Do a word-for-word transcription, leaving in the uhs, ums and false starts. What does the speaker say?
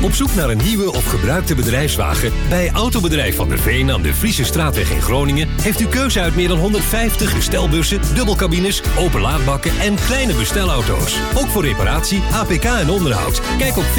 Op zoek naar een nieuwe of gebruikte bedrijfswagen? Bij Autobedrijf Van der Veen aan de Friese Straatweg in Groningen heeft u keuze uit meer dan honderdvijftig bestelbussen, dubbelcabines, openlaadbakken en kleine bestelauto's. Ook voor reparatie, A P K en onderhoud. Kijk op